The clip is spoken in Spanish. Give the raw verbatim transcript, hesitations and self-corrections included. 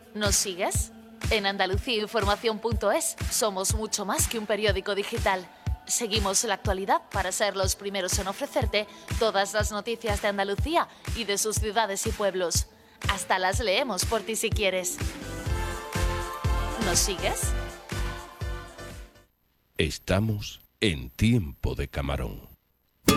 ¿Nos sigues? En andalucía información punto es somos mucho más que un periódico digital. Seguimos la actualidad para ser los primeros en ofrecerte todas las noticias de Andalucía y de sus ciudades y pueblos. Hasta las leemos por ti si quieres. ¿Nos sigues? Estamos en Tiempo de Camarón.